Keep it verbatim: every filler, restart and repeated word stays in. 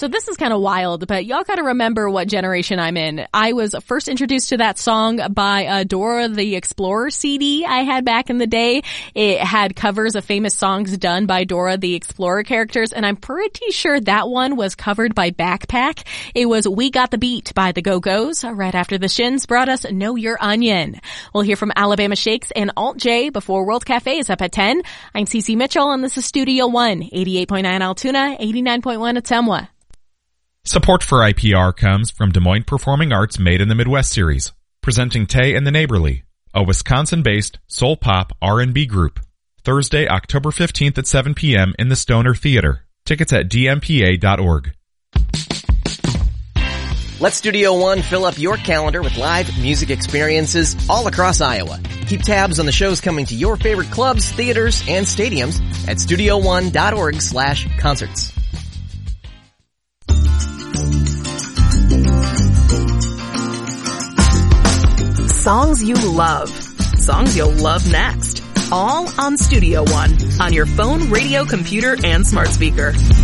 So this is kind of wild, but y'all gotta remember what generation I'm in. I was first introduced to that song by uh, Dora the Explorer C D I had back in the day. It had covers of famous songs done by Dora the Explorer characters, and I'm pretty sure that one was covered by Backpack. It was We Got the Beat by the Go-Go's. Right after the Shins brought us Know Your Onion. We'll hear from Alabama Shakes and Alt J before World Cafe is up at ten. I'm Cece Mitchell, and this is Studio One, eighty-eight point nine Altoona, eighty-nine point one Ottumwa. Support for I P R comes from Des Moines Performing Arts Made in the Midwest series, presenting Tay and the Neighborly, a Wisconsin-based soul pop R and B group. Thursday, October fifteenth at seven p.m. in the Stoner Theater. Tickets at d m p a dot org. Let Studio One fill up your calendar with live music experiences all across Iowa. Keep tabs on the shows coming to your favorite clubs, theaters, and stadiums at studio one dot org slash concerts. Songs you love. Songs you'll love next. All on Studio One. On your phone, radio, computer, and smart speaker.